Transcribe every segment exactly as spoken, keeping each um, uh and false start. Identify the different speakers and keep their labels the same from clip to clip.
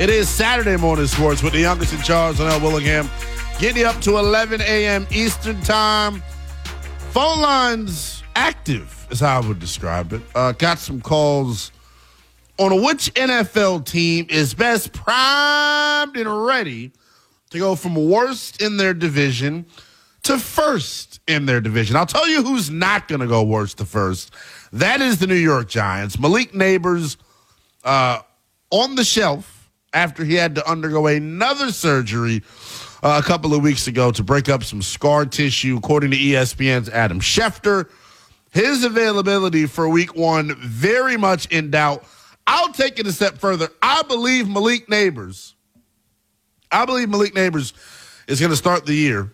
Speaker 1: It is Saturday Morning Sports with the youngest in charge, Linnell Willingham. Getting you up to eleven a.m. Eastern Time. Phone lines active is how I would describe it. Uh, got some calls on which N F L team is best primed and ready to go from worst in their division to first in their division. I'll tell you who's not going to go worst to first. That is the New York Giants. Malik Neighbors uh, on the shelf after he had to undergo another surgery uh, a couple of weeks ago to break up some scar tissue, according to E S P N's Adam Schefter. His availability for week one very much in doubt. I'll take it a step further. I believe Malik Neighbors, I believe Malik Neighbors is going to start the year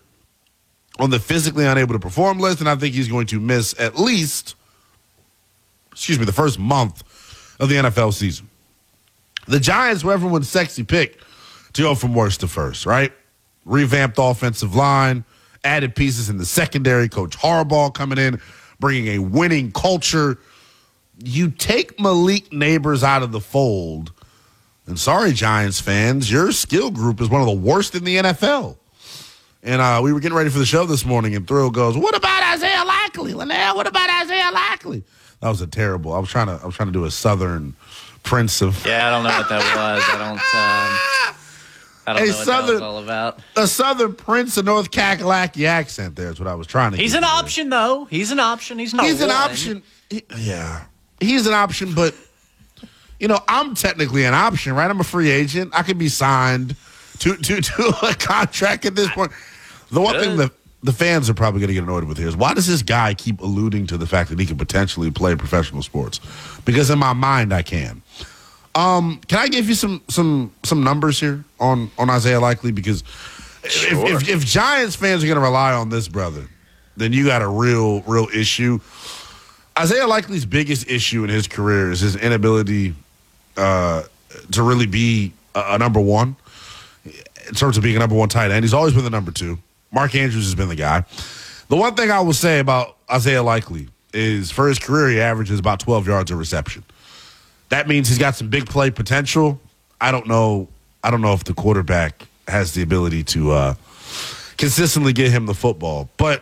Speaker 1: on the physically unable to perform list, and I think he's going to miss at least, excuse me, the first month of the N F L season. The Giants were everyone's sexy pick to go from worst to first, right? Revamped offensive line, added pieces in the secondary, Coach Harbaugh coming in, bringing a winning culture. You take Malik Neighbors out of the fold, and sorry, Giants fans, your skill group is one of the worst in the N F L. And uh, we were getting ready for the show this morning, and Thrill goes, "What about Isaiah Likely, Linnell? What about Isaiah Likely?" That was a terrible. I was trying to. I was trying to do a Southern Prince of.
Speaker 2: Yeah, I don't know what that was. I don't. Um, I don't
Speaker 1: a
Speaker 2: know what
Speaker 1: Southern,
Speaker 2: that was all about.
Speaker 1: A Southern Prince of North Kakalaki accent. There is what I was trying to.
Speaker 2: He's an option, though. He's an option. He's not.
Speaker 1: He's
Speaker 2: one.
Speaker 1: an option. He, yeah, he's an option, but you know, I'm technically an option, right? I'm a free agent. I could be signed to to to a contract at this point. The one
Speaker 2: Good.
Speaker 1: thing that the fans are probably going to get annoyed with here is why does this guy keep alluding to the fact that he can potentially play professional sports? Because in my mind, I can. Um, can I give you some some some numbers here on, on Isaiah Likely? Because
Speaker 2: Sure.
Speaker 1: if, if if Giants fans are going to rely on this brother, then you got a real real issue. Isaiah Likely's biggest issue in his career is his inability uh, to really be a, a number one in terms of being a number one tight end. He's always been the number two. Mark Andrews has been the guy. The one thing I will say about Isaiah Likely is for his career, he averages about twelve yards a reception. That means he's got some big play potential. I don't know. I don't know if the quarterback has the ability to uh, consistently get him the football. But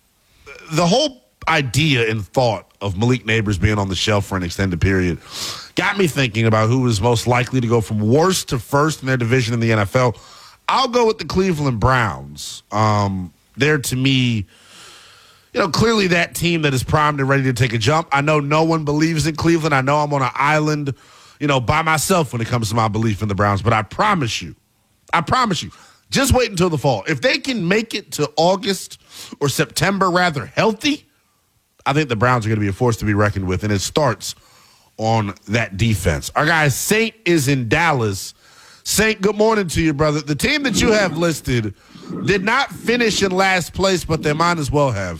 Speaker 1: the whole idea and thought of Malik Neighbors being on the shelf for an extended period got me thinking about who is most likely to go from worst to first in their division in the N F L. I'll go with the Cleveland Browns. Um, they're, to me, you know, clearly that team that is primed and ready to take a jump. I know no one believes in Cleveland. I know I'm on an island, you know, by myself when it comes to my belief in the Browns. But I promise you, I promise you, just wait until the fall. If they can make it to August or September rather healthy, I think the Browns are going to be a force to be reckoned with. And it starts on that defense. Our guy Saint is in Dallas. Saint, good morning to you, brother. The team that you have listed did not finish in last place, but they might as well have.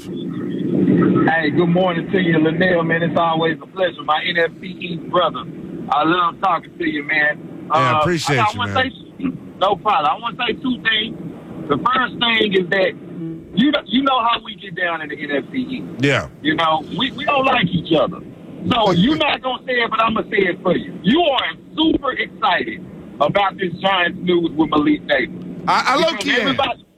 Speaker 3: Hey, good morning to you, Linnell, man. It's always a pleasure. My N F C East brother. I love talking to you, man.
Speaker 1: Yeah, I
Speaker 3: uh,
Speaker 1: appreciate
Speaker 3: I, I
Speaker 1: you,
Speaker 3: want
Speaker 1: man.
Speaker 3: to say, no problem. I want to say two things. The first thing is that you know, you know how we get down in the N F C East.
Speaker 1: Yeah.
Speaker 3: You know, we, we don't like each other. So you're not going to say it, but I'm going to say it for you. You are super excited about this Giants news with Malik Neighbors.
Speaker 1: I, I look here.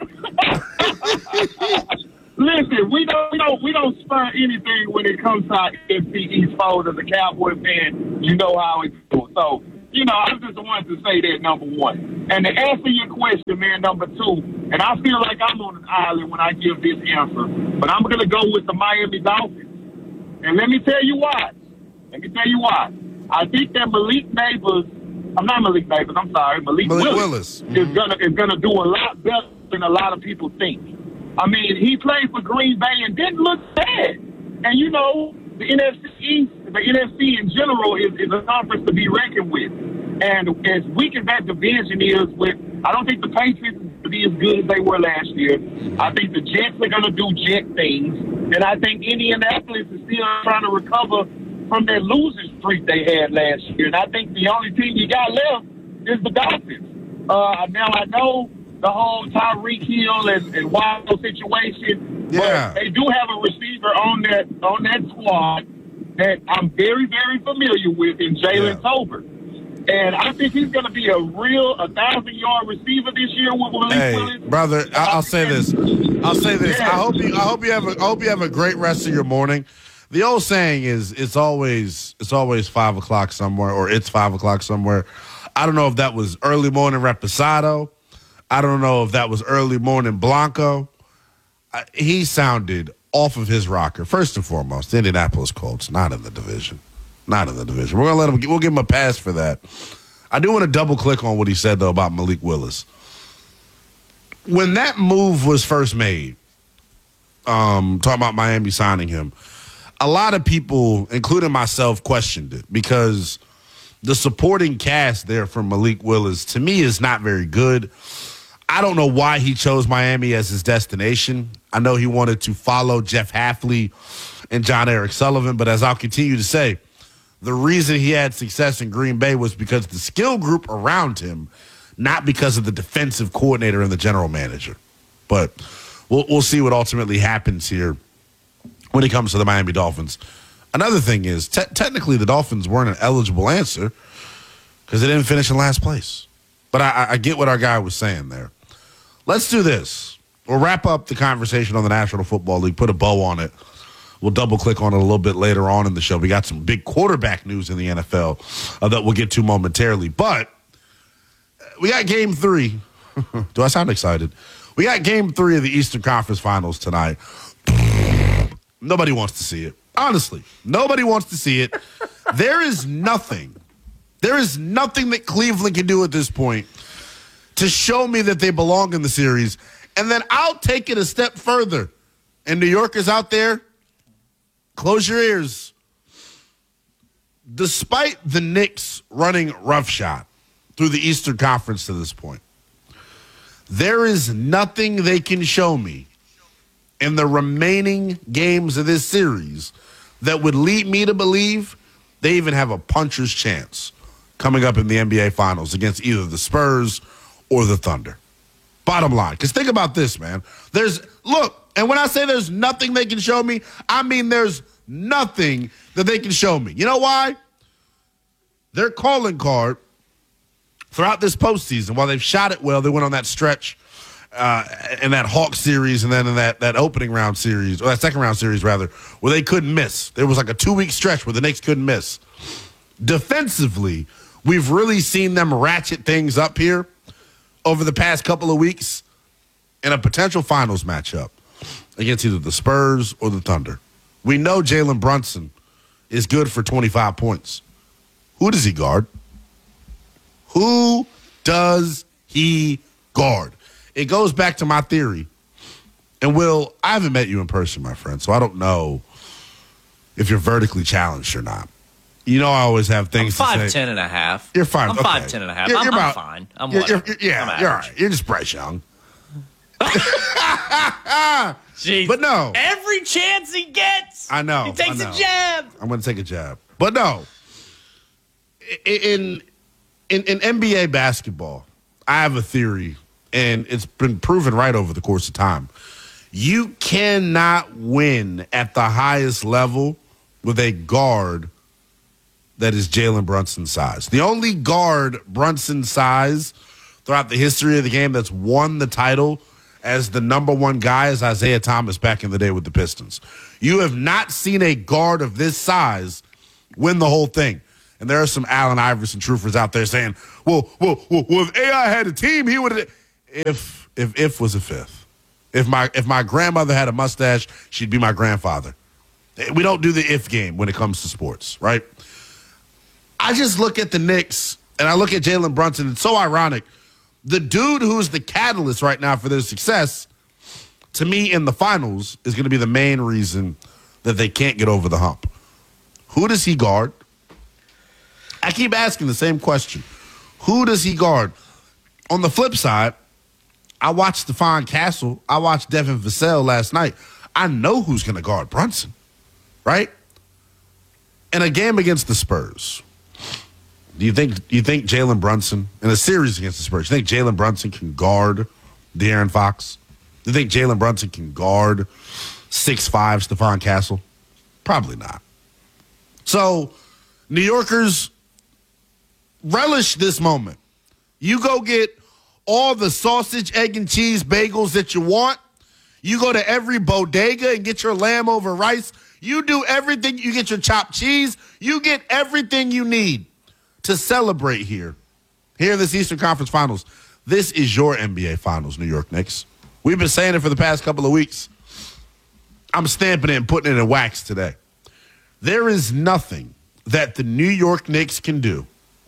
Speaker 3: Listen, we don't, we don't, we don't spur anything when it comes to our N F C East fold. As a Cowboy fan, you know how it goes. So, you know, I just wanted to say that, number one. And to answer your question, man, number two, and I feel like I'm on an island when I give this answer, but I'm going to go with the Miami Dolphins. And let me tell you why. Let me tell you why. I think that Malik Neighbors, I'm not Malik Neighbors, I'm sorry, Malik,
Speaker 1: Malik
Speaker 3: Willis,
Speaker 1: Willis. Mm-hmm.
Speaker 3: is gonna is gonna do a lot better than a lot of people think. I mean, he played for Green Bay and didn't look bad. And you know, the N F C East, the N F C in general is, is a conference to be reckoned with. And as weak as that division is, with I don't think the Patriots will be as good as they were last year. I think the Jets are gonna do Jet things, and I think Indianapolis is still trying to recover from that losing streak they had last year. And I think the only team you got left is the Dolphins. Uh, now, I know the whole Tyreek Hill and, and Waddle situation,
Speaker 1: Yeah.
Speaker 3: but they do have a receiver on that on that squad that I'm very, very familiar with in Jalen
Speaker 1: Yeah.
Speaker 3: Tolbert. And I think he's going to be a real a thousand yard receiver this year with Malik
Speaker 1: Hey,
Speaker 3: Willis.
Speaker 1: brother, I- I'll say this. I'll say this.
Speaker 3: Yeah.
Speaker 1: I hope you. I hope you have. A, I hope you have a great rest of your morning. The old saying is, it's always it's always five o'clock somewhere, or it's five o'clock somewhere. I don't know if that was early morning Reposado. I don't know if that was early morning Blanco. I, he sounded off of his rocker. First and foremost, the Indianapolis Colts not in the division, not in the division. We're gonna let him. We'll give him a pass for that. I do want to double click on what he said though about Malik Willis. When that move was first made, um, talking about Miami signing him, a lot of people, including myself, questioned it because the supporting cast there for Malik Willis, to me, is not very good. I don't know why he chose Miami as his destination. I know he wanted to follow Jeff Hafley and John Eric Sullivan, but as I'll continue to say, the reason he had success in Green Bay was because the skill group around him, not because of the defensive coordinator and the general manager. But we'll we'll see what ultimately happens here when it comes to the Miami Dolphins. Another thing is, te- technically the Dolphins weren't an eligible answer because they didn't finish in last place. But I, I get what our guy was saying there. Let's do this. We'll wrap up the conversation on the National Football League, put a bow on it. We'll double-click on it a little bit later on in the show. We got some big quarterback news in the N F L uh, that we'll get to momentarily. But we got game three. Do I sound excited? We got game three of the Eastern Conference Finals tonight. Nobody wants to see it. Honestly, nobody wants to see it. There is nothing. There is nothing that Cleveland can do at this point to show me that they belong in the series. And then I'll take it a step further. And New Yorkers out there, close your ears. Despite the Knicks running roughshod through the Eastern Conference to this point, there is nothing they can show me in the remaining games of this series that would lead me to believe they even have a puncher's chance coming up in the N B A Finals against either the Spurs or the Thunder. Bottom line. Because think about this, man. There's, look, and when I say there's nothing they can show me, I mean there's nothing that they can show me. You know why? Their calling card throughout this postseason, while they've shot it well, they went on that stretch uh, in that Hawks series and then in that, that opening round series, or that second round series, rather, where they couldn't miss. There was like a two-week stretch where the Knicks couldn't miss. Defensively, we've really seen them ratchet things up here over the past couple of weeks in a potential finals matchup against either the Spurs or the Thunder. We know Jalen Brunson is good for twenty-five points. Who does he guard? Who does he guard? It goes back to my theory. And Will, I haven't met you in person, my friend, so I don't know if you're vertically challenged or not. You know I always have things
Speaker 2: I'm
Speaker 1: to say.
Speaker 2: five ten and a half.
Speaker 1: You're fine.
Speaker 2: I'm
Speaker 1: okay.
Speaker 2: five ten and a half.
Speaker 1: You're,
Speaker 2: I'm,
Speaker 1: you're
Speaker 2: I'm
Speaker 1: about,
Speaker 2: fine. I'm
Speaker 1: you're,
Speaker 2: whatever.
Speaker 1: you're, yeah,
Speaker 2: I'm
Speaker 1: you're all
Speaker 2: average.
Speaker 1: right. You're just Bryce Young.
Speaker 2: Jeez.
Speaker 1: But no.
Speaker 2: Every chance he gets,
Speaker 1: I know.
Speaker 2: he takes
Speaker 1: I know.
Speaker 2: a jab.
Speaker 1: I'm going to take a jab. But no. In, in in N B A basketball, I have a theory, and it's been proven right over the course of time. You cannot win at the highest level with a guard that is Jalen Brunson's size. The only guard Brunson's size throughout the history of the game that's won the title as the number one guy is Isaiah Thomas back in the day with the Pistons. You have not seen a guard of this size win the whole thing. And there are some Allen Iverson truthers out there saying, well, well, well, well if A I had a team, he would have. If, if, if was a fifth. If my, if my grandmother had a mustache, she'd be my grandfather. We don't do the if game when it comes to sports, right? I just look at the Knicks, and I look at Jalen Brunson. It's so ironic. The dude who's the catalyst right now for their success, to me, in the finals, is going to be the main reason that they can't get over the hump. Who does he guard? I keep asking the same question. Who does he guard? On the flip side, I watched Stephon Castle. I watched Devin Vassell last night. I know who's going to guard Brunson, right? In a game against the Spurs, do you think do you think Jalen Brunson, in a series against the Spurs, do you think Jalen Brunson can guard De'Aaron Fox? Do you think Jalen Brunson can guard six five Stephon Castle? Probably not. So, New Yorkers, relish this moment. You go get all the sausage, egg, and cheese bagels that you want. You go to every bodega and get your lamb over rice. You do everything. You get your chopped cheese. You get everything you need to celebrate here. Here in this Eastern Conference Finals. This is your N B A Finals, New York Knicks. We've been saying it for the past couple of weeks. I'm stamping it and putting it in wax today. There is nothing that the New York Knicks can do.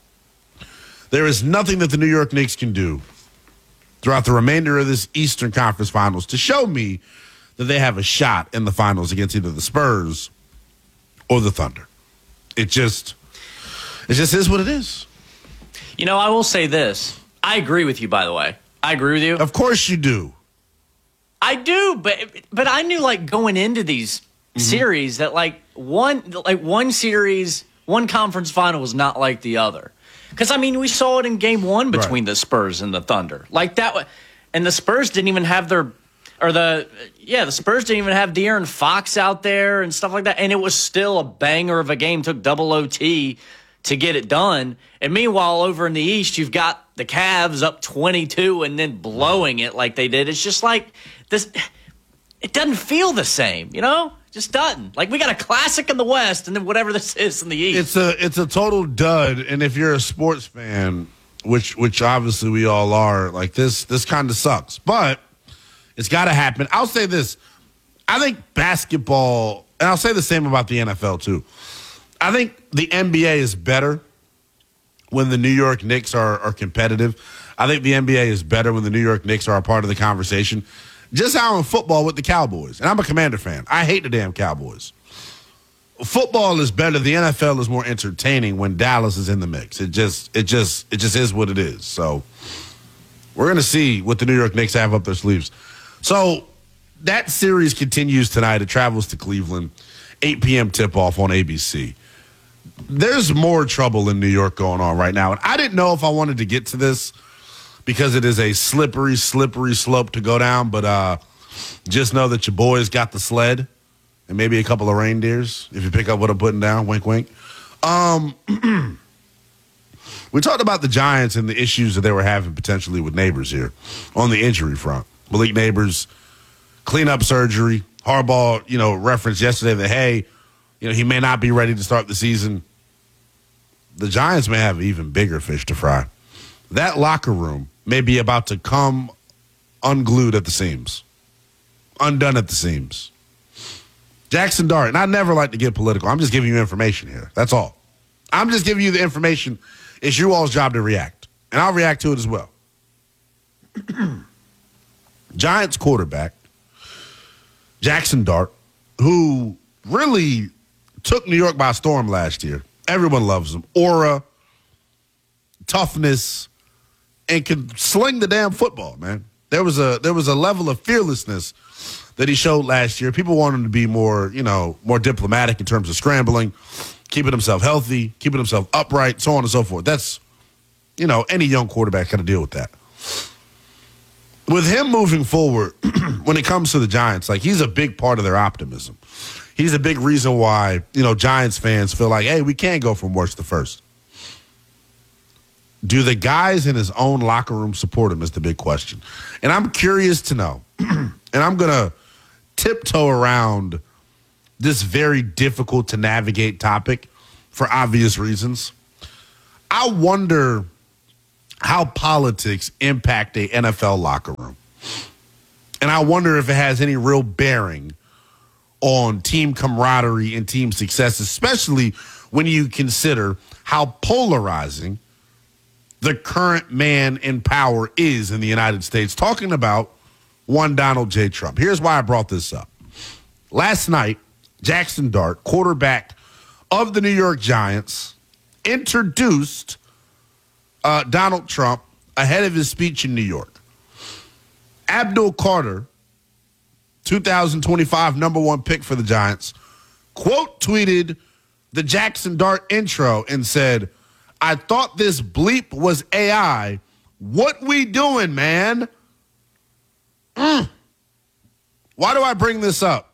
Speaker 1: There is nothing that the New York Knicks can do throughout the remainder of this Eastern Conference Finals to show me that they have a shot in the finals against either the Spurs or the Thunder. It just, it just is what it is.
Speaker 2: You know, I will say this. I agree with you, by the way. I agree with you.
Speaker 1: Of course you do.
Speaker 2: I do, but but I knew, like, going into these mm-hmm. series that, like, one like one series, one conference final was not like the other. Because, I mean, we saw it in game one between right. the Spurs and the Thunder. Like, that, and the Spurs didn't even have their, or the, yeah, the Spurs didn't even have De'Aaron Fox out there and stuff like that. And it was still a banger of a game. Took double O T to get it done. And meanwhile, over in the East, you've got the Cavs up twenty-two and then blowing it like they did. It's just like this. It doesn't feel the same, you know? Just doesn't. Like, we got a classic in the West and then whatever this is in the East.
Speaker 1: It's a it's a total dud. And if you're a sports fan, which which obviously we all are, like this this kind of sucks. But it's got to happen. I'll say this. I think basketball, and I'll say the same about the N F L too. I think the N B A is better when the New York Knicks are, are competitive. I think the N B A is better when the New York Knicks are a part of the conversation. Just how in football with the Cowboys. And I'm a Commander fan. I hate the damn Cowboys. Football is better. The N F L is more entertaining when Dallas is in the mix. It just it just it just is what it is. So we're gonna see what the New York Knicks have up their sleeves. So that series continues tonight. It travels to Cleveland. eight p.m. tip-off on A B C. There's more trouble in New York going on right now. And I didn't know if I wanted to get to this because it is a slippery, slippery slope to go down. But uh, just know that your boys got the sled and maybe a couple of reindeers, if you pick up what I'm putting down. Wink, wink. Um, we talked about the Giants and the issues that they were having potentially with Neighbors here on the injury front. Malik Neighbors, cleanup surgery. Harbaugh, you know, referenced yesterday that, hey, you know, he may not be ready to start the season. The Giants may have even bigger fish to fry. That locker room may be about to come unglued at the seams, undone at the seams. Jackson Dart, and I never like to get political. I'm just giving you information here. That's all. I'm just giving you the information. It's you all's job to react, and I'll react to it as well. Giants quarterback Jackson Dart, who really took New York by storm last year. Everyone loves him. Aura, toughness, and can sling the damn football, man. There was a there was a level of fearlessness that he showed last year. People want him to be more, you know, more diplomatic in terms of scrambling, keeping himself healthy, keeping himself upright, so on and so forth. That's, you know, any young quarterback got to deal with that. With him moving forward, when it comes to the Giants, like, he's a big part of their optimism. He's a big reason why, you know, Giants fans feel like, hey, we can't go from worst to first. Do the guys in his own locker room support him is the big question. And I'm curious to know, and I'm going to tiptoe around this very difficult to navigate topic for obvious reasons. I wonder how politics impact a N F L locker room. And I wonder if it has any real bearing on team camaraderie and team success, especially when you consider how polarizing the current man in power is in the United States. Talking about one Donald J. Trump. Here's why I brought this up. Last night, Jackson Dart, quarterback of the New York Giants, introduced Uh, Donald Trump ahead of his speech in New York. Abdul Carter, two thousand twenty-five number one pick for the Giants, quote tweeted the Jackson Dart intro and said, "I thought this bleep was A I. What we doing, man?" Mm. Why do I bring this up?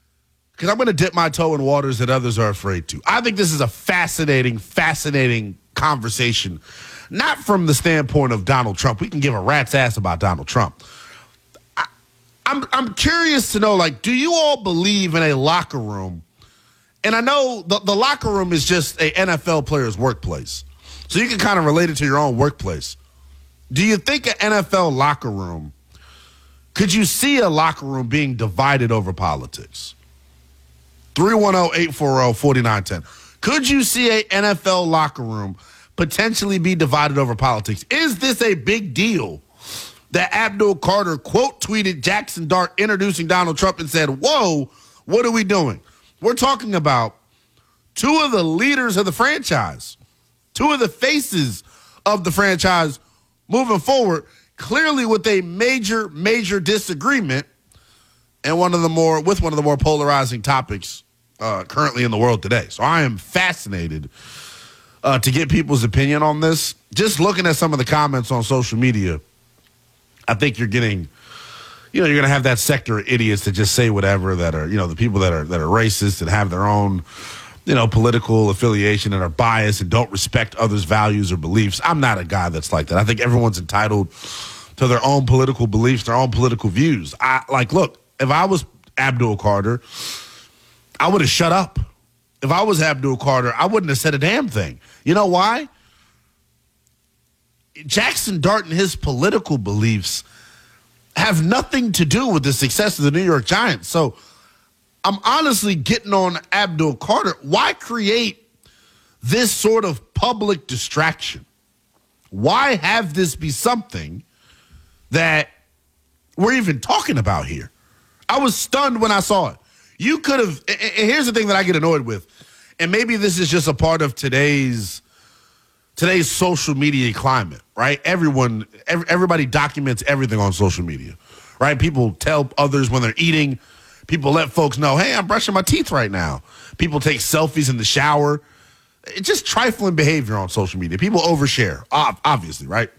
Speaker 1: Because I'm going to dip my toe in waters that others are afraid to. I think this is a fascinating, fascinating conversation, not from the standpoint of Donald Trump. We can give a rat's ass about Donald Trump. I, I'm I'm curious to know, like, do you all believe in a locker room? And I know the, the locker room is just a N F L player's workplace, so you can kind of relate it to your own workplace. Do you think an N F L locker room, could you see a locker room being divided over politics? three one zero, eight four zero, four nine one zero. Could you see a N F L locker room potentially be divided over politics? Is this a big deal that Abdul Carter quote tweeted Jackson Dart introducing Donald Trump and said, whoa, what are we doing? We're talking about two of the leaders of the franchise, two of the faces of the franchise moving forward, clearly with a major, major disagreement and one of the more with one of the more polarizing topics uh, currently in the world today. So I am fascinated uh, to get people's opinion on this. Just looking at some of the comments on social media, I think you're getting, you know, you're going to have that sector of idiots that just say whatever, that are, you know, the people that are that are racist and have their own, you know, political affiliation and are biased and don't respect others' values or beliefs. I'm not a guy that's like that. I think everyone's entitled to their own political beliefs, their own political views. I like, look, if I was Abdul Carter, I would have shut up. If I was Abdul Carter, I wouldn't have said a damn thing. You know why? Jackson Dart and his political beliefs have nothing to do with the success of the New York Giants. So I'm honestly getting on Abdul Carter. Why create this sort of public distraction? Why have this be something that we're even talking about here? I was stunned when I saw it. You could have, and here's the thing that I get annoyed with, and maybe this is just a part of today's today's social media climate, right? Everyone, every, everybody documents everything on social media, right? People tell others when they're eating. People let folks know, hey, I'm brushing my teeth right now. People take selfies in the shower. It's just trifling behavior on social media. People overshare, obviously, right?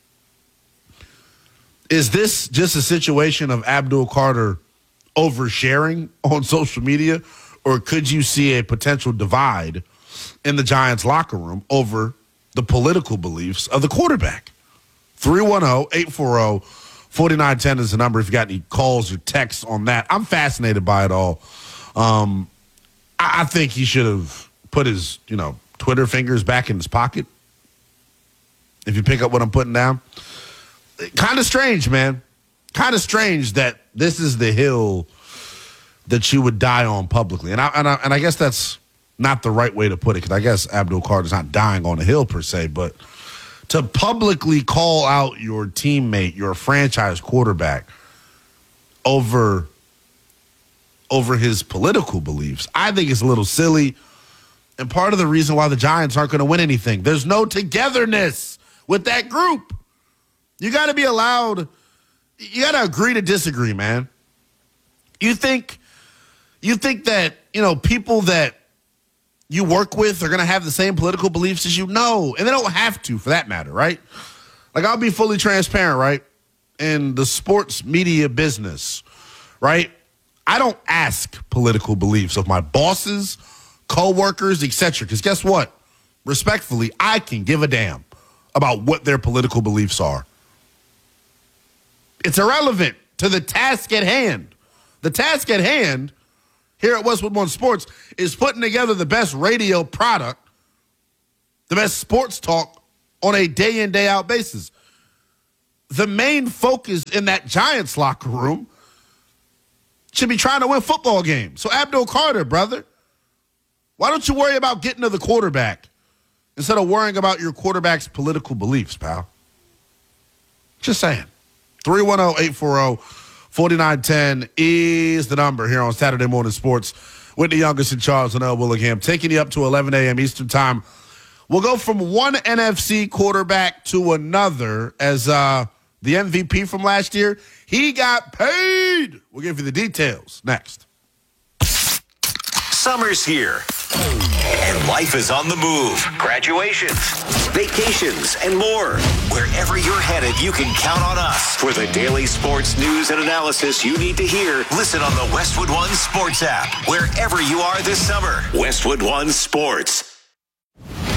Speaker 1: Is this just a situation of Abdul Carter oversharing on social media, or could you see a potential divide in the Giants locker room over the political beliefs of the quarterback? three one zero, eight four zero, four nine one zero is the number if you got any calls or texts on that. I'm fascinated by it all. Um, I, I think he should have put his, you know, Twitter fingers back in his pocket. If you pick up what I'm putting down. Kind of strange, man. Kind of strange that this is the hill that you would die on publicly. And I, and I, and I guess that's not the right way to put it, because I guess Abdul Carter's not dying on a hill per se, but to publicly call out your teammate, your franchise quarterback, over, over his political beliefs, I think it's a little silly. And part of the reason why the Giants aren't going to win anything, there's no togetherness with that group. You got to be allowed, you got to agree to disagree, man. You think, you think that, you know, people that you work with are going to have the same political beliefs as you? No, and they don't have to, for that matter, right? Like, I'll be fully transparent, right? In the sports media business, right? I don't ask political beliefs of my bosses, coworkers, et cetera, because guess what? Respectfully, I can give a damn about what their political beliefs are. It's irrelevant to the task at hand. The task at hand here at Westwood One Sports is putting together the best radio product, the best sports talk on a day in, day out basis. The main focus in that Giants locker room should be trying to win football games. So Abdul Carter, brother, why don't you worry about getting to the quarterback instead of worrying about your quarterback's political beliefs, pal? Just saying. three one zero, eight four zero, four nine one zero is the number here on Saturday Morning Sports with the youngest in Charles and L. Willingham, taking you up to eleven a.m. Eastern Time. We'll go from one N F C quarterback to another as uh, the M V P from last year, he got paid. We'll give you the details next.
Speaker 4: Summer's here, and life is on the move. Graduations, vacations, and more. Wherever you're headed, you can count on us. For the daily sports news and analysis you need to hear, listen on the Westwood One Sports app. Wherever you are this summer, Westwood One Sports.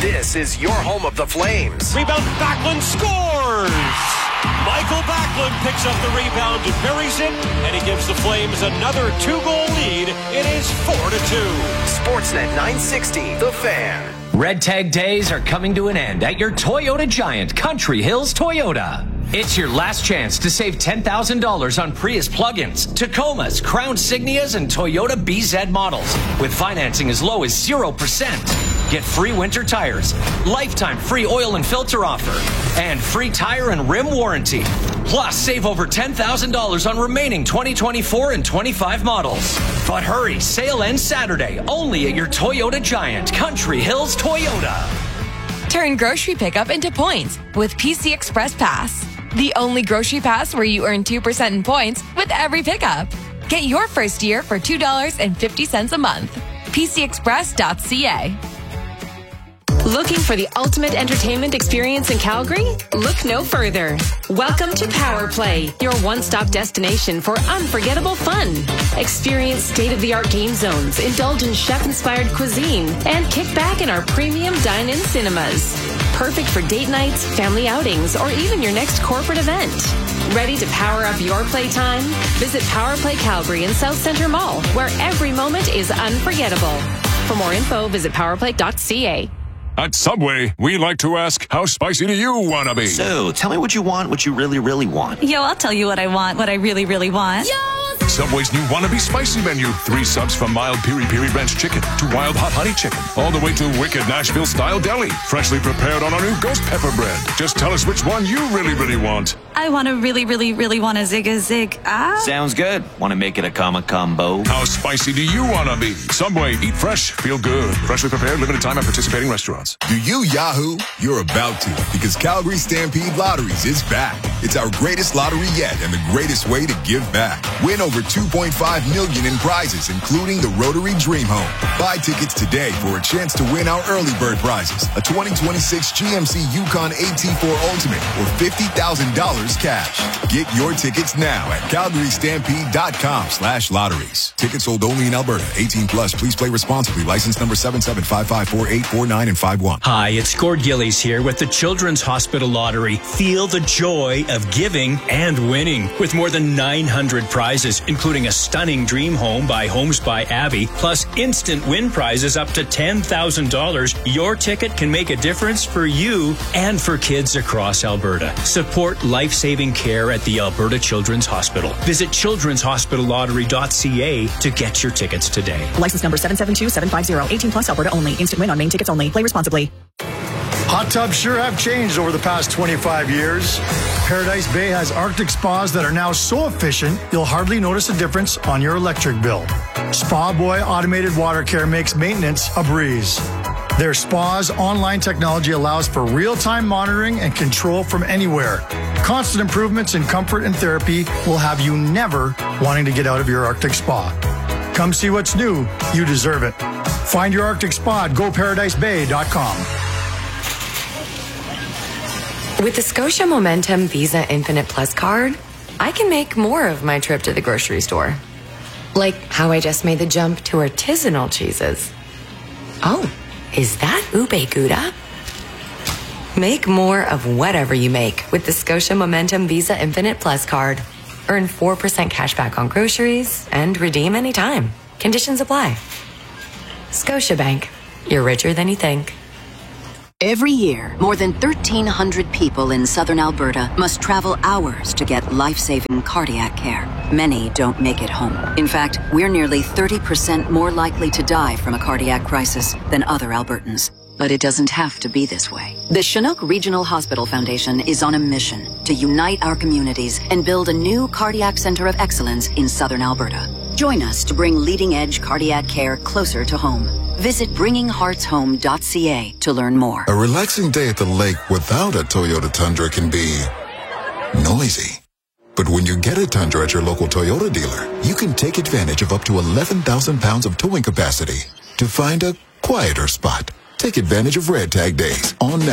Speaker 4: This is your home of the Flames.
Speaker 5: Rebound, Backlund scores! Michael Backlund picks up the rebound and buries it, and he gives the Flames another two-goal lead. It is four to two.
Speaker 4: Sportsnet nine sixty, The Fan.
Speaker 6: Red Tag Days are coming to an end at your Toyota Giant, Country Hills Toyota. It's your last chance to save ten thousand dollars on Prius plug-ins, Tacomas, Crown Signias, and Toyota B Z models with financing as low as zero percent. Get free winter tires, lifetime free oil and filter offer, and free tire and rim warranty. Plus, save over ten thousand dollars on remaining twenty twenty-four and twenty-five models. But hurry, sale ends Saturday, only at your Toyota Giant, Country Hills Toyota.
Speaker 7: Turn grocery pickup into points with P C Express Pass. The only grocery pass where you earn two percent in points with every pickup. Get your first year for two dollars and fifty cents a month. P C express dot c a.
Speaker 8: Looking for the ultimate entertainment experience in Calgary? Look no further. Welcome to Power Play, your one-stop destination for unforgettable fun. Experience state-of-the-art game zones, indulge in chef-inspired cuisine, and kick back in our premium dine-in cinemas. Perfect for date nights, family outings, or even your next corporate event. Ready to power up your playtime? Visit Power Play Calgary in South Centre Mall, where every moment is unforgettable. For more info, visit power play dot c a.
Speaker 9: At Subway, we like to ask, how spicy do you want to be?
Speaker 10: So, tell me what you want, what you really, really want.
Speaker 11: Yo, I'll tell you what I want, what I really, really want.
Speaker 9: Yo! Subway's new Wannabe Spicy menu. Three subs from mild piri-piri ranch chicken to wild hot honey chicken, all the way to wicked Nashville-style deli, freshly prepared on our new ghost pepper bread. Just tell us which one you really, really want.
Speaker 11: I want to really, really, really want a zig-a-zig. Ah.
Speaker 10: Sounds good. Want to make it a comma combo?
Speaker 9: How spicy do you want to be? Subway, eat fresh, feel good. Freshly prepared, limited time at participating restaurants.
Speaker 12: Do you Yahoo? You're about to, because Calgary Stampede Lotteries is back. It's our greatest lottery yet and the greatest way to give back. Win over two point five million dollars in prizes, including the Rotary Dream Home. Buy tickets today for a chance to win our early bird prizes, a twenty twenty-six G M C Yukon A T four Ultimate, or fifty thousand dollars cash. Get your tickets now at calgary stampede dot com slash lotteries. Tickets sold only in Alberta. eighteen plus. Please play responsibly. License number seven seven five five four eight four nine and five one.
Speaker 13: Hi, it's Gord Gillies here with the Children's Hospital Lottery. Feel the joy of giving and winning with more than nine hundred prizes, including a stunning dream home by Homes by Abby, plus instant win prizes up to ten thousand dollars. Your ticket can make a difference for you and for kids across Alberta. Support life-saving care at the Alberta Children's Hospital. Visit children's hospital lottery dot c a to get your tickets today.
Speaker 14: License number seven seven two seven five zero. eighteen plus, Alberta only. Instant win on main tickets only. Play responsibly.
Speaker 15: Hot tubs sure have changed over the past twenty-five years. Paradise Bay has Arctic spas that are now so efficient, you'll hardly notice a difference on your electric bill. Spa Boy Automated Water Care makes maintenance a breeze. Their spa's online technology allows for real-time monitoring and control from anywhere. Constant improvements in comfort and therapy will have you never wanting to get out of your Arctic spa. Come see what's new. You deserve it. Find your Arctic spa at go paradise bay dot com.
Speaker 16: With the Scotia Momentum Visa Infinite Plus card, I can make more of my trip to the grocery store. Like how I just made the jump to artisanal cheeses. Oh, is that ube gouda? Make more of whatever you make with the Scotia Momentum Visa Infinite Plus card. Earn four percent cash back on groceries and redeem anytime. Conditions apply. Scotiabank. You're richer than you think.
Speaker 17: Every year, more than thirteen hundred people in southern Alberta must travel hours to get life-saving cardiac care. Many don't make it home. In fact, we're nearly thirty percent more likely to die from a cardiac crisis than other Albertans. But it doesn't have to be this way. The Chinook Regional Hospital Foundation is on a mission to unite our communities and build a new cardiac center of excellence in southern Alberta. Join us to bring leading-edge cardiac care closer to home. Visit bringing hearts home dot c a to learn more.
Speaker 18: A relaxing day at the lake without a Toyota Tundra can be noisy. But when you get a Tundra at your local Toyota dealer, you can take advantage of up to eleven thousand pounds of towing capacity to find a quieter spot. Take advantage of Red Tag Days on now.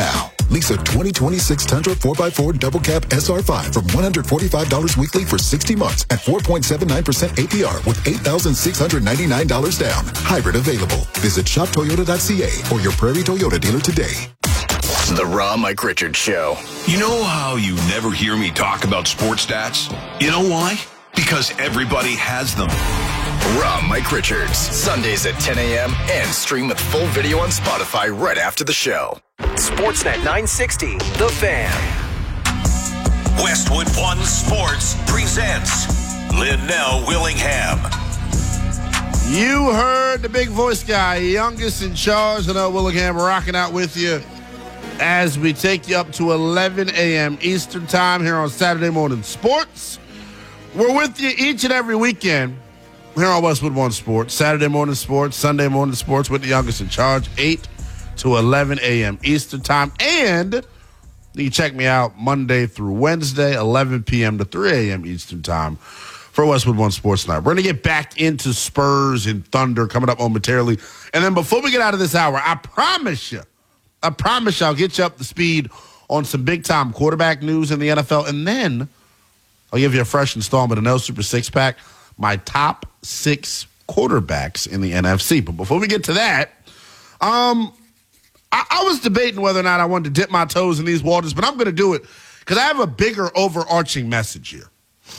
Speaker 18: Lease a twenty twenty-six Tundra four by four Double Cab S R five from one hundred forty-five dollars weekly for sixty months at four point seven nine percent A P R with eight thousand six hundred ninety-nine dollars down. Hybrid available. Visit shop toyota dot c a or your Prairie Toyota dealer today.
Speaker 19: The Raw Mike Richards Show.
Speaker 20: You know how you never hear me talk about sports stats? You know why? Because everybody has them.
Speaker 19: Raw Mike Richards, Sundays at ten a.m. and stream with full video on Spotify right after the show.
Speaker 21: Sportsnet nine sixty, The Fan.
Speaker 4: Westwood One Sports presents Linnell Willingham.
Speaker 1: You heard the big voice guy, youngest in charge, Linnell Willingham, rocking out with you as we take you up to eleven a.m. Eastern Time here on Saturday Morning Sports. We're with you each and every weekend here on Westwood One Sports. Saturday Morning Sports, Sunday Morning Sports with the youngest in charge, eight to eleven a.m. Eastern Time. And you can check me out Monday through Wednesday, eleven p.m. to three a.m. Eastern Time for Westwood One Sports Night. We're going to get back into Spurs and Thunder coming up momentarily. And then before we get out of this hour, I promise you, I promise you I'll get you up to speed on some big-time quarterback news in the N F L. And then I'll give you a fresh installment of No Super Six-Pack, my top six quarterbacks in the N F C. But before we get to that, um, I, I was debating whether or not I wanted to dip my toes in these waters, but I'm going to do it because I have a bigger overarching message here.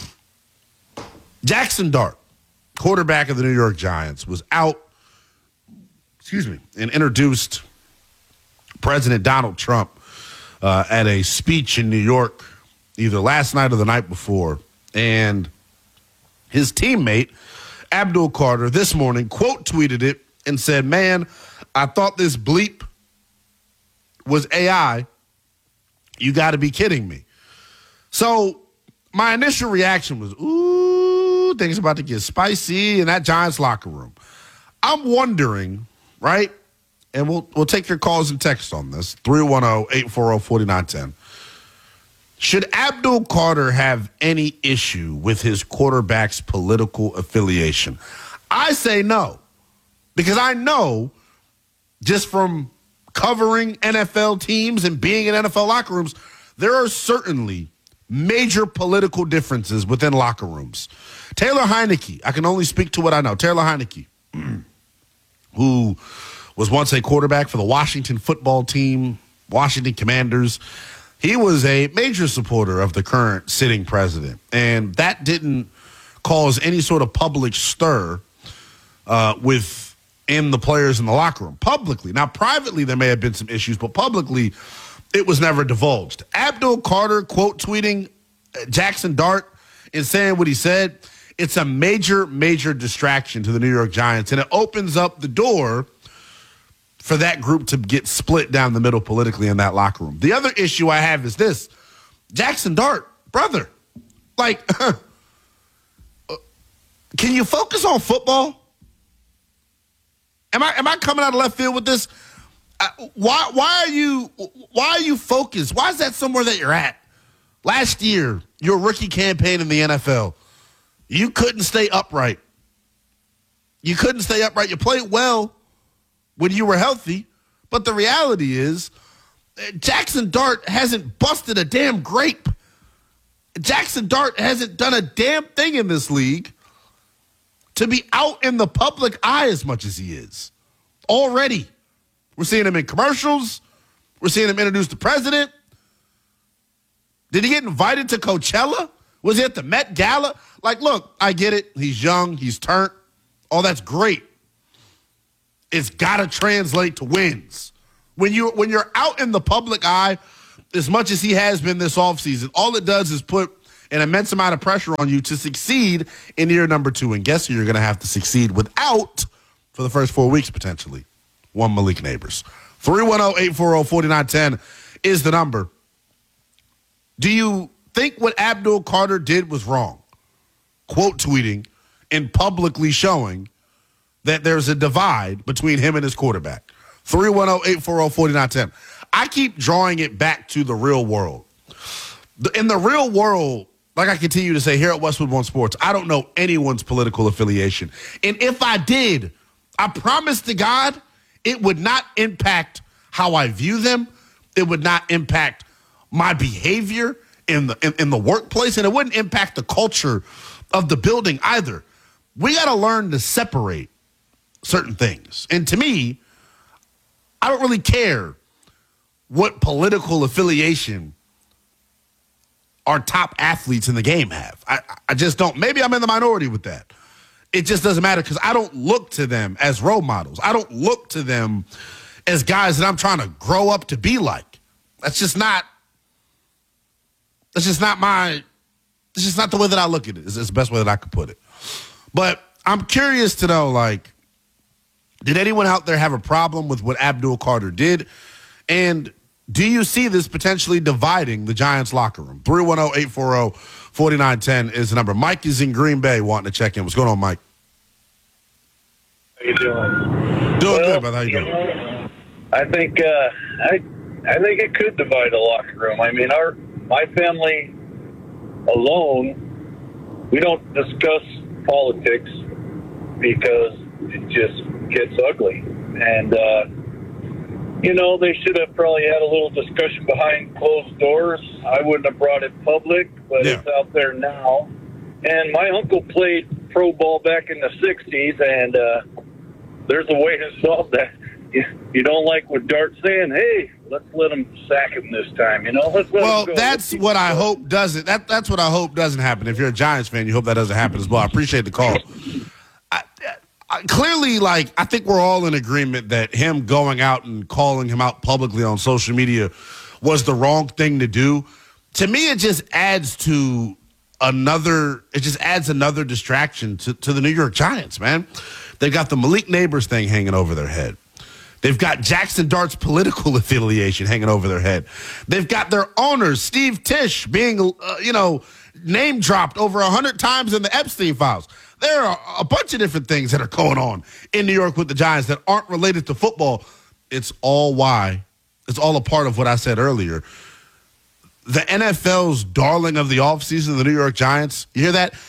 Speaker 1: Jackson Dart, quarterback of the New York Giants, was out, excuse me, and introduced President Donald Trump uh, at a speech in New York either last night or the night before. And his teammate, Abdul Carter, this morning quote tweeted it and said, "Man, I thought this bleep was A I. You got to be kidding me." So my initial reaction was, ooh, things about to get spicy in that Giants locker room. I'm wondering, right? And we'll we'll take your calls and texts on this, three one zero, eight four zero, four nine one zero. Should Abdul Carter have any issue with his quarterback's political affiliation? I say no, because I know just from covering N F L teams and being in N F L locker rooms, there are certainly major political differences within locker rooms. Taylor Heineke, I can only speak to what I know. Taylor Heineke, who was once a quarterback for the Washington football team, Washington Commanders. He was a major supporter of the current sitting president, and that didn't cause any sort of public stir uh, within the players in the locker room publicly. Now, privately, there may have been some issues, but publicly, it was never divulged. Abdul Carter quote tweeting Jackson Dart and saying what he said, it's a major, major distraction to the New York Giants, and it opens up the door for that group to get split down the middle politically in that locker room. The other issue I have is this. Jackson Dart, brother, like, can you focus on football? Am I am I coming out of left field with this? Uh, why why are you why are you focused? Why is that somewhere that you're at? Last year, your rookie campaign in the N F L, you couldn't stay upright. You couldn't stay upright. You played well when you were healthy, but the reality is Jackson Dart hasn't busted a damn grape. Jackson Dart hasn't done a damn thing in this league to be out in the public eye as much as he is. Already. We're seeing him in commercials. We're seeing him introduce the president. Did he get invited to Coachella? Was he at the Met Gala? Like, look, I get it. He's young. He's turned. Oh, that's great. It's got to translate to wins. When, you, when you're out in the public eye, as much as he has been this offseason, all it does is put an immense amount of pressure on you to succeed in year number two. And guess who you're going to have to succeed without for the first four weeks, potentially? One Malik Neighbors. three one zero, eight four zero, four nine one zero is the number. Do you think what Abdul Carter did was wrong? Quote tweeting and publicly showing that there's a divide between him and his quarterback. three one zero, eight four zero, four nine one zero. I keep drawing it back to the real world. In the real world, like I continue to say here at Westwood One Sports, I don't know anyone's political affiliation. And if I did, I promise to God it would not impact how I view them it would not impact my behavior in the in, in the workplace, and it wouldn't impact the culture of the building either. We got to learn to separate certain things. And to me, I don't really care what political affiliation our top athletes in the game have. I, I just don't. Maybe I'm in the minority with that. It just doesn't matter because I don't look to them as role models. I don't look to them as guys that I'm trying to grow up to be like. That's just not, that's just not my, it's just not the way that I look at it. It's, it's the best way that I could put it. But I'm curious to know, like, did anyone out there have a problem with what Abdul Carter did? And do you see this potentially dividing the Giants locker room? three one zero, eight four zero, four nine one zero is the number. Mike is in Green Bay wanting to check in. What's going on, Mike?
Speaker 3: How you doing?
Speaker 1: Doing
Speaker 3: well,
Speaker 1: good, brother. How you, you doing?
Speaker 3: Know, I think uh, I I think it could divide a locker room. I mean, our my family alone, we don't discuss politics because it just gets ugly. And uh, you know, they should have probably had a little discussion behind closed doors. I wouldn't have brought it public, but yeah. It's out there now. And my uncle played pro ball back in the sixties, and uh, there's a way to solve that. You don't like what Dart's saying, hey, let's let him sack him this time. You know, let's let
Speaker 1: well,
Speaker 3: him go.
Speaker 1: that's what I hope doesn't. That that's what I hope doesn't happen. If you're a Giants fan, you hope that doesn't happen as well. I appreciate the call. I, I, clearly, like I think we're all in agreement that him going out and calling him out publicly on social media was the wrong thing to do. To me, it just adds to another. It just adds another distraction to, to the New York Giants. Man, they've got the Malik Neighbors thing hanging over their head. They've got Jackson Dart's political affiliation hanging over their head. They've got their owners, Steve Tisch, being, uh, you know, name dropped over a hundred times in the Epstein files. There are a bunch of different things that are going on in New York with the Giants that aren't related to football. It's all why. It's all a part of what I said earlier. The N F L's darling of the offseason, the New York Giants, you hear that?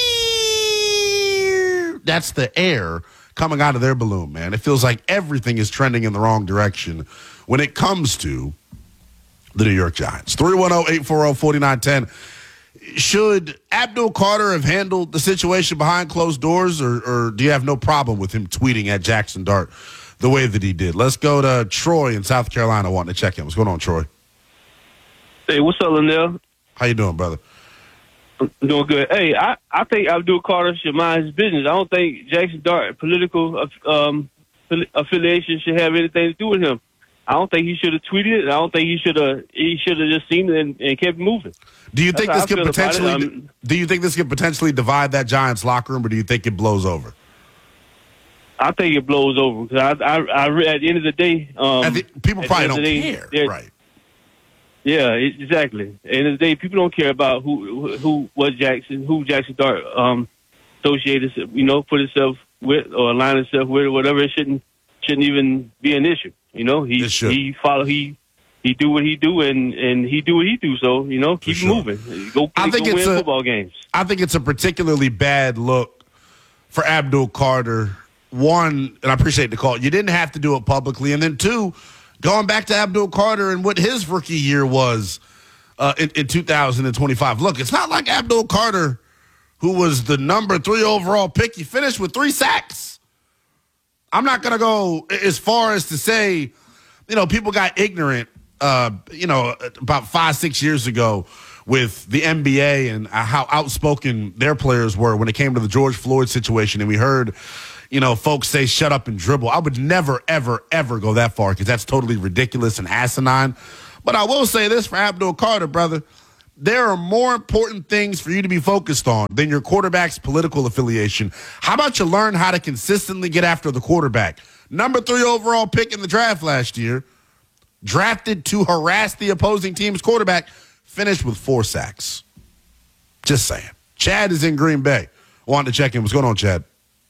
Speaker 1: That's the air coming out of their balloon, man. It feels like everything is trending in the wrong direction when it comes to the New York Giants. three one zero, eight four zero, four nine one zero. Should Abdul Carter have handled the situation behind closed doors, or, or do you have no problem with him tweeting at Jackson Dart the way that he did? Let's go to Troy in South Carolina wanting to check in. What's going on, Troy?
Speaker 22: Hey, what's up, Lindell?
Speaker 1: How you doing, brother?
Speaker 22: I'm doing good. Hey, I, I think Abdul Carter should mind his business. I don't think Jackson Dart political um, affiliation should have anything to do with him. I don't think he should have tweeted it. I don't think he should have. He should have just seen it and, and kept moving.
Speaker 1: Do you think
Speaker 22: That's
Speaker 1: this could potentially?
Speaker 22: um,
Speaker 1: do you think this could potentially divide that Giants locker room, or do you think it blows over?
Speaker 22: I think it blows over because I, I, I, at the end of the day, um,
Speaker 1: the, people probably don't day, care, right?
Speaker 22: Yeah, exactly. At the end of the day, people don't care about who, who, what Jackson, who Jackson Dart um, associated, you know, put himself with or align himself with or whatever. It shouldn't shouldn't even be an issue. You know, he he follow he he do what he do and, and he do what he do. So you know, keep sure. moving. Go play,
Speaker 1: I think
Speaker 22: go
Speaker 1: it's
Speaker 22: win
Speaker 1: a,
Speaker 22: football games.
Speaker 1: I think it's a particularly bad look for Abdul Carter. One, and I appreciate the call. You didn't have to do it publicly, and then two, going back to Abdul Carter and what his rookie year was uh, in, in two thousand twenty-five. Look, it's not like Abdul Carter, who was the number three overall pick. He finished with three sacks. I'm not going to go as far as to say, you know, people got ignorant, uh, you know, about five, six years ago with the N B A and how outspoken their players were when it came to the George Floyd situation. And we heard, you know, folks say, shut up and dribble. I would never, ever, ever go that far because that's totally ridiculous and asinine. But I will say this for Abdul Carter, brother. There are more important things for you to be focused on than your quarterback's political affiliation. How about you learn how to consistently get after the quarterback? Number three overall pick in the draft last year, drafted to harass the opposing team's quarterback, finished with four sacks. Just saying. Chad is in Green Bay. Wanted to check in. What's going on, Chad?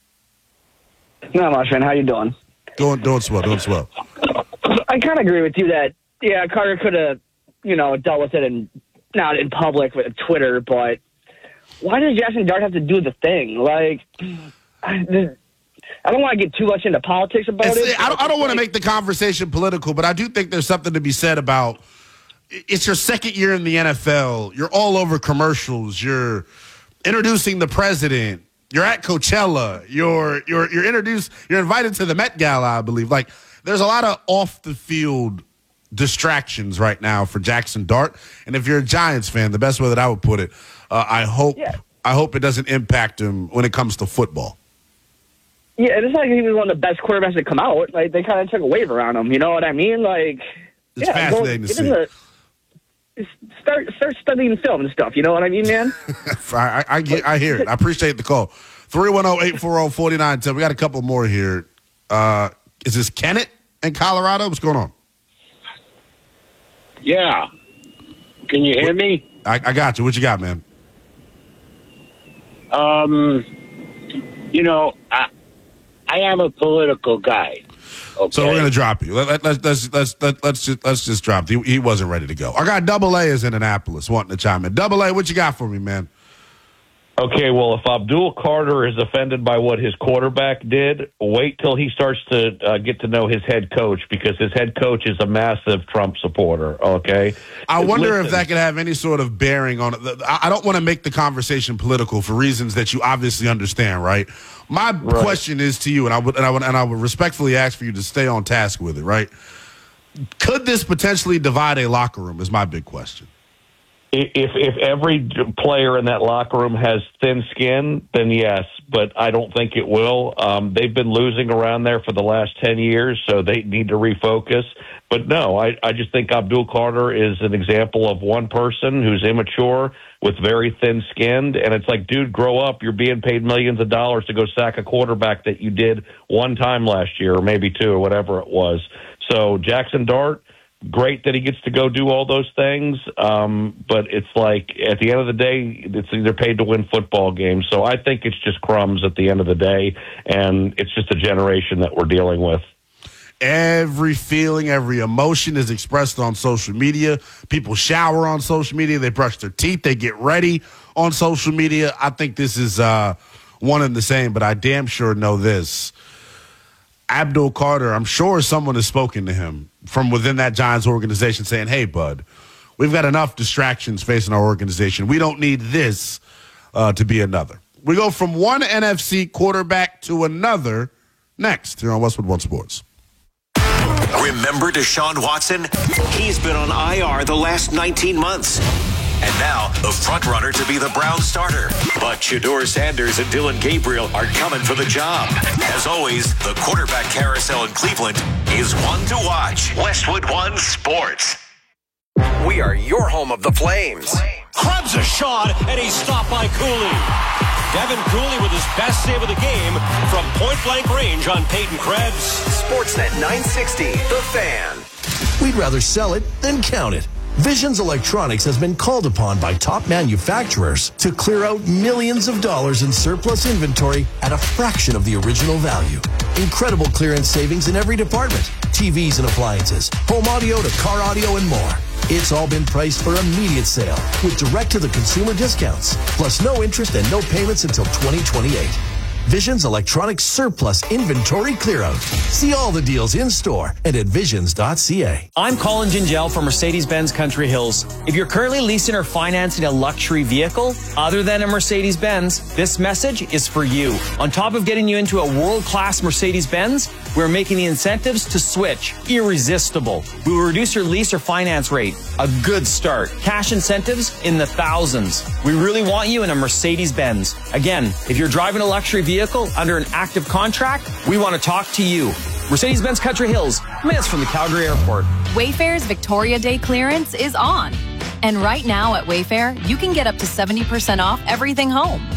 Speaker 23: Not much, man. How you doing?
Speaker 1: Doing, doing swell, doing swell.
Speaker 23: I kind of agree with you that, yeah, Carter could have, you know, dealt with it and not in public with Twitter, but why does Jackson Dart have to do the thing? Like, I, I don't want to get too much into politics about
Speaker 1: It's,
Speaker 23: it.
Speaker 1: I don't, I don't want to make the conversation political, but I do think there's something to be said about it's your second year in the N F L. You're all over commercials. You're introducing the president. You're at Coachella. You're you're you're introduced. You're invited to the Met Gala, I believe. Like there's a lot of off the field distractions right now for Jackson Dart. And if you're a Giants fan, the best way that I would put it, uh, I hope
Speaker 23: yeah.
Speaker 1: I hope it doesn't impact him when it comes to football.
Speaker 23: Yeah, it's like he was one of the best quarterbacks to come out. Like they kind of took a wave around him. You know what I mean? Like
Speaker 1: it's
Speaker 23: yeah,
Speaker 1: fascinating
Speaker 23: go,
Speaker 1: to see.
Speaker 23: The, start start studying film and stuff. You know what I mean, man?
Speaker 1: I, I, I get I hear it. I appreciate the call. three one zero, eight four zero, four nine one zero. We got a couple more here. Uh, is this Kenneth in Colorado? What's going on?
Speaker 2: Yeah. Can you hear
Speaker 1: what,
Speaker 2: me?
Speaker 1: I, I got you. What you got, man?
Speaker 2: Um, you know, I, I am a political guy. Okay.
Speaker 1: So we're gonna drop you. Let, let, let's let's let's let, let's just let's just drop. He, he wasn't ready to go. I got Double A is in Annapolis wanting to chime in. Double A, what you got for me, man?
Speaker 5: Okay, well, if Abdul Carter is offended by what his quarterback did, wait till he starts to uh, get to know his head coach, because his head coach is a massive Trump supporter, okay?
Speaker 1: I wonder
Speaker 5: Listen,
Speaker 1: if that could have any sort of bearing on it. I don't want to make the conversation political for reasons that you obviously understand, right? My right. question is to you, and I would and I would and I would respectfully ask for you to stay on task with it, right? Could this potentially divide a locker room is my big question.
Speaker 5: If if every player in that locker room has thin skin, then yes, but I don't think it will. Um, they've been losing around there for the last ten years, so they need to refocus. But no, I, I just think Abdul Carter is an example of one person who's immature with very thin-skinned, and it's like, dude, grow up. You're being paid millions of dollars to go sack a quarterback that you did one time last year, or maybe two, or whatever it was. So Jackson Dart, great that he gets to go do all those things, um, but it's like at the end of the day, it's they're paid to win football games. So I think it's just crumbs at the end of the day, and it's just a generation that we're dealing with.
Speaker 1: Every feeling, every emotion is expressed on social media. People shower on social media. They brush their teeth. They get ready on social media. I think this is uh, one and the same, but I damn sure know this. Abdul Carter, I'm sure someone has spoken to him from within that Giants organization saying, hey, bud, we've got enough distractions facing our organization. We don't need this uh, to be another. We go from one N F C quarterback to another next here on Westwood One Sports.
Speaker 4: Remember Deshaun Watson? He's been on I R the last nineteen months. And now, the front-runner to be the Browns starter. But Shedeur Sanders and Dylan Gabriel are coming for the job. As always, the quarterback carousel in Cleveland is one to watch. Westwood One Sports.
Speaker 21: We are your home of the Flames.
Speaker 6: Krebs a shot, and he's stopped by Cooley. Devin Cooley with his best save of the game from point-blank range on Peyton Krebs.
Speaker 21: Sportsnet nine sixty, The Fan.
Speaker 24: We'd rather sell it than count it. Visions Electronics has been called upon by top manufacturers to clear out millions of dollars in surplus inventory at a fraction of the original value. Incredible clearance savings in every department. T Vs and appliances, home audio to car audio and more. It's all been priced for immediate sale with direct-to-the-consumer discounts, plus no interest and no payments until twenty twenty-eight. Visions Electronics Surplus Inventory Clearout. See all the deals in store and at visions dot c a.
Speaker 25: I'm Colin Gingell from Mercedes-Benz Country Hills. If you're currently leasing or financing a luxury vehicle other than a Mercedes-Benz, this message is for you. On top of getting you into a world-class Mercedes-Benz, we're making the incentives to switch irresistible. We will reduce your lease or finance rate. A good start. Cash incentives in the thousands. We really want you in a Mercedes-Benz. Again, if you're driving a luxury vehicle under an active contract, we want to talk to you. Mercedes-Benz Country Hills, minutes from the Calgary Airport.
Speaker 26: Wayfair's Victoria Day clearance is on. And right now at Wayfair, you can get up to seventy percent off everything home.